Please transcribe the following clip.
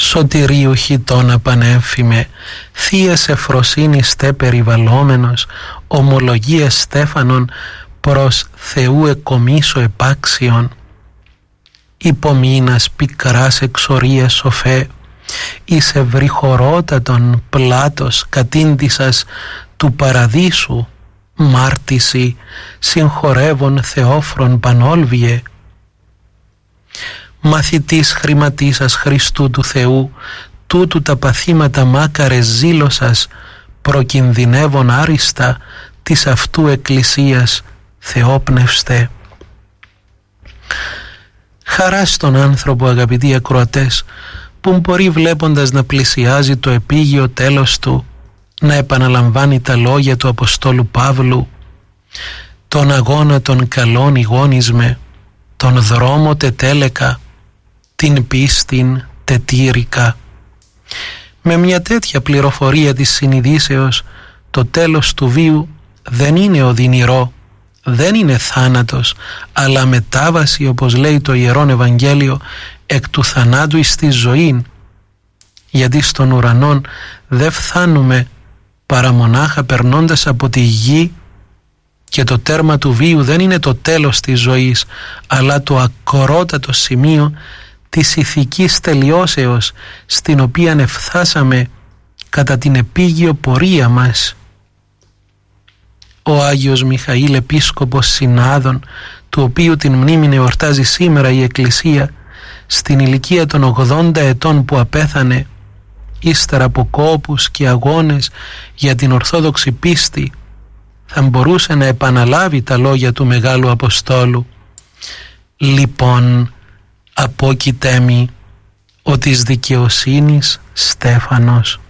Σωτηρίου χιτώνα πανέμφημε, θείας ευφροσύνης τε περιβαλλόμενος, ομολογίας Στέφανον προς Θεού εκομίσο επάξιον. Υπομείνας πικράς εξορίας σοφέ, εις ευρυχωρότατον πλάτος κατήντησας του παραδείσου, μάρτυση συγχωρεύων Θεόφρον πανόλβιε. Μαθητής χρηματίσας Χριστού του Θεού, τούτου τα παθήματα μάκαρες ζήλωσας, προκινδυνεύων άριστα της αυτού εκκλησίας θεόπνευστε. Χαρά στον άνθρωπο, αγαπητοί ακροατές, που μπορεί βλέποντας να πλησιάζει το επίγειο τέλος του, να επαναλαμβάνει τα λόγια του Αποστόλου Παύλου: «Τον αγώνα των καλών ηγόνισμε, τον δρόμο τετέλεκα, την πίστην τετήρικα». Με μια τέτοια πληροφορία της συνειδήσεως, το τέλος του βίου δεν είναι οδυνηρό, δεν είναι θάνατος, αλλά μετάβαση, όπως λέει το Ιερόν Ευαγγέλιο, εκ του θανάτου εις τη ζωή. Γιατί στον ουρανόν δεν φθάνουμε παρά μονάχα περνώντας από τη γη, και το τέρμα του βίου δεν είναι το τέλος της ζωής, αλλά το ακορότατο σημείο της ηθικής τελειώσεως, στην οποία εφθάσαμε κατά την επίγειο πορεία μας. Ο Άγιος Μιχαήλ Επίσκοπος Συνάδων, του οποίου την μνήμη εορτάζει σήμερα η Εκκλησία, στην ηλικία των 80 ετών που απέθανε, ύστερα από κόπους και αγώνες για την Ορθόδοξη πίστη, θα μπορούσε να επαναλάβει τα λόγια του Μεγάλου Αποστόλου: «Λοιπόν, απόκειτέ μη ο της δικαιοσύνης Στέφανος».